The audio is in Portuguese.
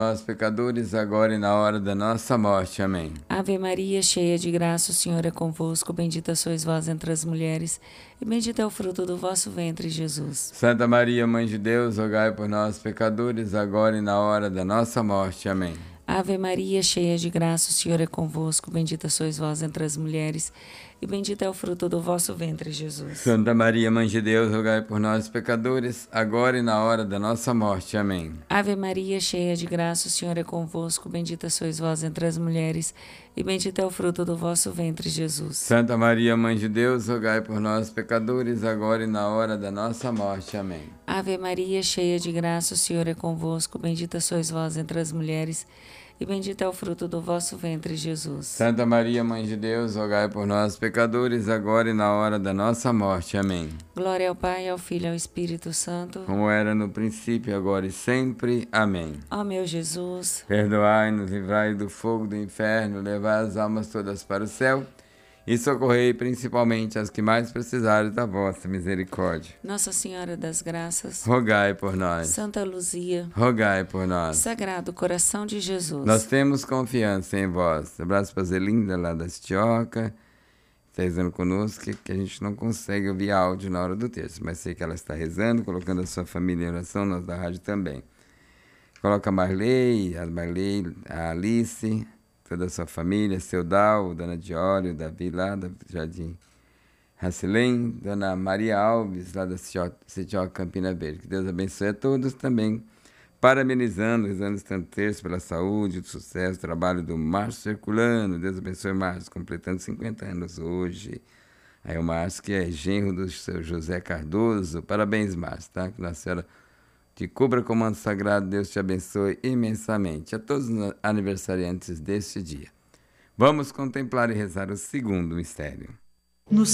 Nós, pecadores, agora e na hora da nossa morte. Amém. Ave Maria, cheia de graça, o Senhor é convosco. Bendita sois vós entre as mulheres, e bendito é o fruto do vosso ventre, Jesus. Santa Maria, Mãe de Deus, rogai por nós, pecadores, agora e na hora da nossa morte. Amém. Ave Maria, cheia de graça, o Senhor é convosco. Bendita sois vós entre as mulheres, e bendito é o fruto do vosso ventre, Jesus. Santa Maria, Mãe de Deus, rogai por nós, pecadores, agora e na hora da nossa morte. Amém. Ave Maria, cheia de graça, o Senhor é convosco. Bendita sois vós entre as mulheres, e bendito é o fruto do vosso ventre, Jesus. Santa Maria, Mãe de Deus, rogai por nós, pecadores, agora e na hora da nossa morte. Amém. Ave Maria, cheia de graça, o Senhor é convosco. Bendita sois vós entre as mulheres, e bendito é o fruto do vosso ventre, Jesus. Santa Maria, Mãe de Deus, rogai por nós, pecadores, agora e na hora da nossa morte. Amém. Glória ao Pai, ao Filho e ao Espírito Santo, como era no princípio, agora e sempre. Amém. Ó meu Jesus, perdoai-nos, livrai do fogo do inferno, levai as almas todas para o céu e socorrei principalmente as que mais precisarem da vossa misericórdia. Nossa Senhora das Graças, rogai por nós. Santa Luzia, rogai por nós. Sagrado Coração de Jesus, nós temos confiança em vós. Abraço para Zelinda, lá da Estioca, está rezando conosco, que a gente não consegue ouvir áudio na hora do texto, mas sei que ela está rezando, colocando a sua família em oração, nós da rádio também. Coloca a Marley, a Alice, toda a sua família, seu Dal, Dona Diório, Davi lá do Jardim Racilém, Dona Maria Alves, lá da Citioca Campina Verde. Que Deus abençoe a todos também, parabenizando, rezando esse tanto terço pela saúde, do sucesso, do trabalho do Márcio Herculano. Deus abençoe o Márcio, completando 50 anos hoje. Aí o Márcio, que é genro do seu José Cardoso. Parabéns, Márcio, tá? Que Nossa Senhora te cubra com o manto sagrado, Deus te abençoe imensamente. A todos os aniversariantes deste dia. Vamos contemplar e rezar o segundo mistério.